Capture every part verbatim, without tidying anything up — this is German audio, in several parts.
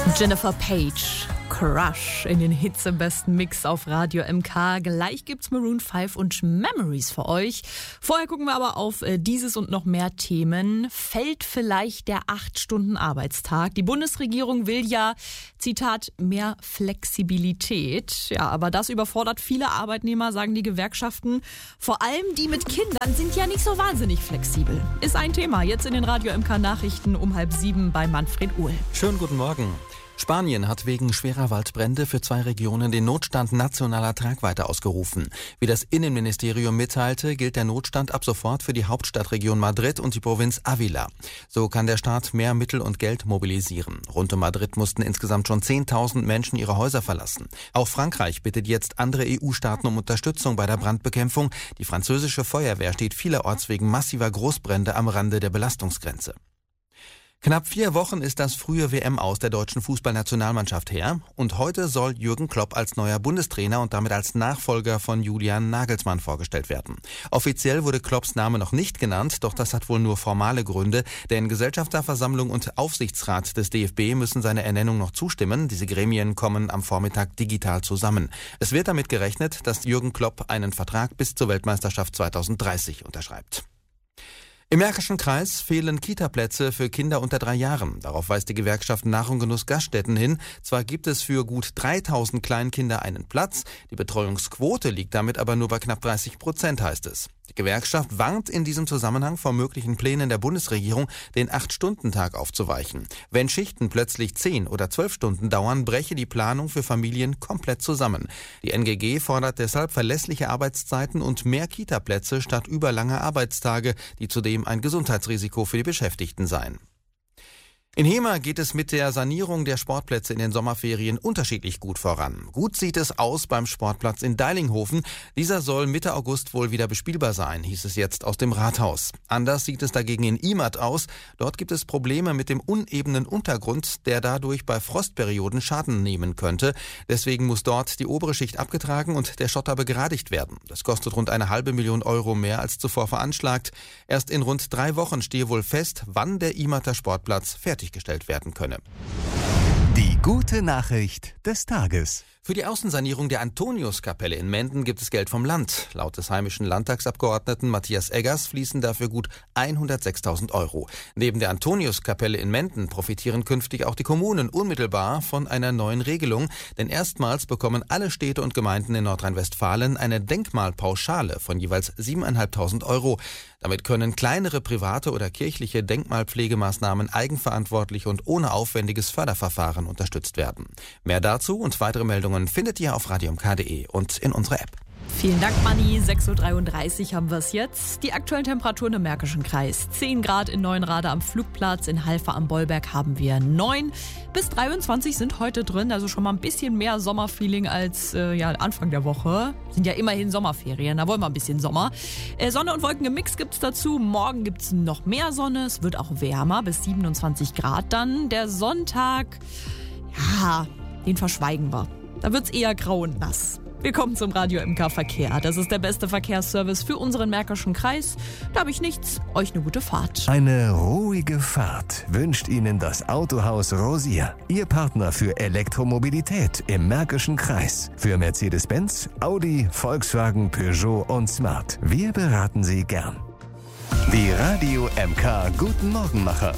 Jennifer Page, Crush in den Hits im besten Mix auf Radio M K. Gleich gibt's Maroon fünf und Memories für euch. Vorher gucken wir aber auf äh, dieses und noch mehr Themen. Fällt vielleicht der acht Stunden Arbeitstag? Die Bundesregierung will ja, Zitat, mehr Flexibilität. Ja, aber das überfordert viele Arbeitnehmer, sagen die Gewerkschaften. Vor allem die mit Kindern sind ja nicht so wahnsinnig flexibel. Ist ein Thema jetzt in den Radio M K Nachrichten um halb sieben bei Manfred Uhl. Schönen guten Morgen. Spanien hat wegen schwerer Waldbrände für zwei Regionen den Notstand nationaler Tragweite ausgerufen. Wie das Innenministerium mitteilte, gilt der Notstand ab sofort für die Hauptstadtregion Madrid und die Provinz Ávila. So kann der Staat mehr Mittel und Geld mobilisieren. Rund um Madrid mussten insgesamt schon zehntausend Menschen ihre Häuser verlassen. Auch Frankreich bittet jetzt andere E U-Staaten um Unterstützung bei der Brandbekämpfung. Die französische Feuerwehr steht vielerorts wegen massiver Großbrände am Rande der Belastungsgrenze. Knapp vier Wochen ist das frühe W M-Aus der deutschen Fußballnationalmannschaft her und heute soll Jürgen Klopp als neuer Bundestrainer und damit als Nachfolger von Julian Nagelsmann vorgestellt werden. Offiziell wurde Klopps Name noch nicht genannt, doch das hat wohl nur formale Gründe, denn Gesellschafterversammlung und Aufsichtsrat des D F B müssen seiner Ernennung noch zustimmen. Diese Gremien kommen am Vormittag digital zusammen. Es wird damit gerechnet, dass Jürgen Klopp einen Vertrag bis zur Weltmeisterschaft zweitausenddreißig unterschreibt. Im Märkischen Kreis fehlen Kita-Plätze für Kinder unter drei Jahren. Darauf weist die Gewerkschaft Nach- und Genuss Gaststätten hin. Zwar gibt es für gut dreitausend Kleinkinder einen Platz, die Betreuungsquote liegt damit aber nur bei knapp dreißig Prozent, heißt es. Die Gewerkschaft warnt in diesem Zusammenhang vor möglichen Plänen der Bundesregierung, den acht-Stunden-Tag aufzuweichen. Wenn Schichten plötzlich zehn oder zwölf Stunden dauern, breche die Planung für Familien komplett zusammen. Die N G G fordert deshalb verlässliche Arbeitszeiten und mehr Kita-Plätze statt überlanger Arbeitstage, die zudem ein Gesundheitsrisiko für die Beschäftigten seien. In Hemer geht es mit der Sanierung der Sportplätze in den Sommerferien unterschiedlich gut voran. Gut sieht es aus beim Sportplatz in Deilinghofen. Dieser soll Mitte August wohl wieder bespielbar sein, hieß es jetzt aus dem Rathaus. Anders sieht es dagegen in Imert aus. Dort gibt es Probleme mit dem unebenen Untergrund, der dadurch bei Frostperioden Schaden nehmen könnte. Deswegen muss dort die obere Schicht abgetragen und der Schotter begradigt werden. Das kostet rund eine halbe Million Euro mehr als zuvor veranschlagt. Erst in rund drei Wochen stehe wohl fest, wann der Imerter Sportplatz fertig gestellt werden könne. Die gute Nachricht des Tages. Für die Außensanierung der Antoniuskapelle in Menden gibt es Geld vom Land. Laut des heimischen Landtagsabgeordneten Matthias Eggers fließen dafür gut hundertsechstausend Euro. Neben der Antoniuskapelle in Menden profitieren künftig auch die Kommunen unmittelbar von einer neuen Regelung. Denn erstmals bekommen alle Städte und Gemeinden in Nordrhein-Westfalen eine Denkmalpauschale von jeweils siebentausendfünfhundert Euro. Damit können kleinere private oder kirchliche Denkmalpflegemaßnahmen eigenverantwortlich und ohne aufwendiges Förderverfahren unterstützt werden. Mehr dazu und weitere Meldungen findet ihr auf radio m k punkt d e und in unserer App. Vielen Dank, Manni. sechs Uhr dreiunddreißig haben wir es jetzt. Die aktuellen Temperaturen im Märkischen Kreis. zehn Grad in Neuenrade am Flugplatz, in Halver am Bollberg haben wir neun. Bis dreiundzwanzig sind heute drin, also schon mal ein bisschen mehr Sommerfeeling als äh, ja, Anfang der Woche. Sind ja immerhin Sommerferien, da wollen wir ein bisschen Sommer. Äh, Sonne und Wolken im Mix gibt's dazu. Morgen gibt's noch mehr Sonne, es wird auch wärmer, bis siebenundzwanzig Grad dann. Der Sonntag, ja, den verschweigen wir. Da wird's eher grau und nass. Wir kommen zum Radio M K Verkehr. Das ist der beste Verkehrsservice für unseren Märkischen Kreis. Da habe ich nichts. Euch eine gute Fahrt. Eine ruhige Fahrt wünscht Ihnen das Autohaus Rosier. Ihr Partner für Elektromobilität im Märkischen Kreis. Für Mercedes-Benz, Audi, Volkswagen, Peugeot und Smart. Wir beraten Sie gern. Die Radio M K Guten Morgenmacher.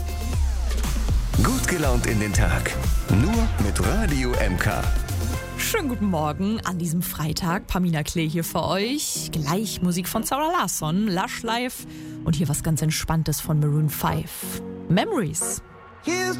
Gut gelaunt in den Tag. Nur mit Radio M K. Schönen guten Morgen an diesem Freitag. Pamina Klee hier für euch. Gleich Musik von Zara Larsson, Lush Life und hier was ganz Entspanntes von Maroon fünf. Memories. Here's